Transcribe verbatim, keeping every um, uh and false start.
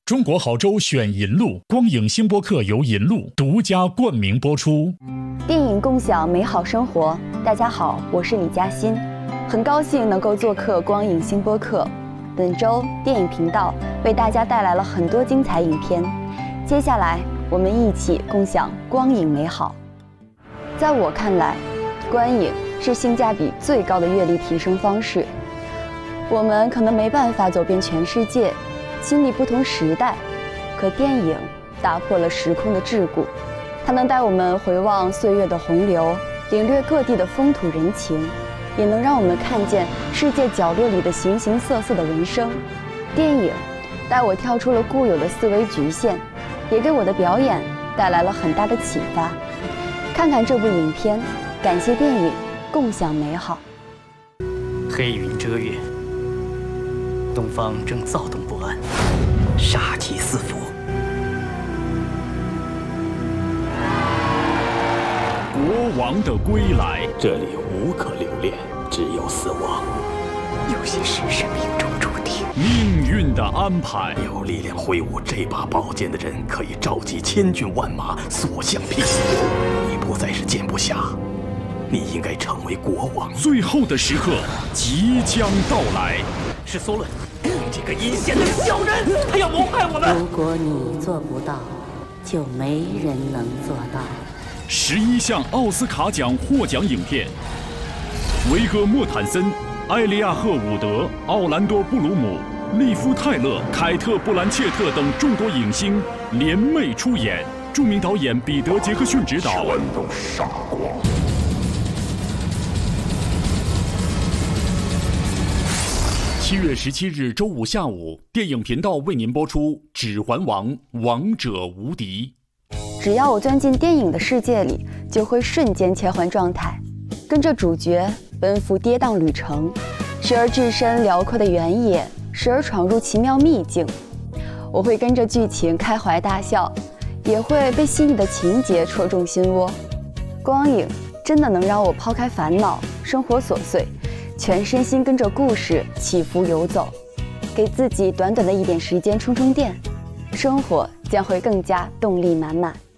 中国好州选银路，光影星播客由银路独家冠名播出。 电影共享美好生活，大家好，我是李嘉欣，很高兴能够做客光影星播客。本周电影频道为大家带来了很多精彩影片，接下来我们一起共享光影美好。在我看来，观影是性价比最高的阅历提升方式。我们可能没办法走遍全世界，经历不同时代，可电影打破了时空的桎梏，它能带我们回望岁月的洪流，领略各地的风土人情，也能让我们看见世界角落里的形形色色的人生。电影带我跳出了固有的思维局限，也给我的表演带来了很大的启发。看看这部影片，感谢电影，共享美好。 黑云遮月，东方正躁动不安，杀气四伏。 国王的归来， 这里无可留恋，只有死亡。 有些事是命中注定， 命运的安排。 有力量挥舞这把宝剑的人，可以召集千军万马，所向披靡。你不再是剑不暇，你应该成为国王。 最后的时刻即将到来。 是索伦，这个阴险的小人，他要谋害我们。 如果你做不到，就没人能做到。 十一项奥斯卡奖获奖影片，维戈·莫坦森、埃利亚赫伍德、奥兰多·布鲁姆、利夫·泰勒、凯特·布兰切特等众多影星联袂出演，著名导演彼得·杰克逊执导。 全都杀光！ 七月十七日周五下午，电影频道为您播出《指环王：王者无敌》。 只要我钻进电影的世界里，就会瞬间切换状态，跟着主角奔赴跌宕旅程，时而置身辽阔的原野，时而闯入奇妙秘境。我会跟着剧情开怀大笑，也会被细腻的情节戳中心窝。光影真的能让我抛开烦恼、生活琐碎，全身心跟着故事起伏游走，给自己短短的一点时间充充电，生活将会更加动力满满。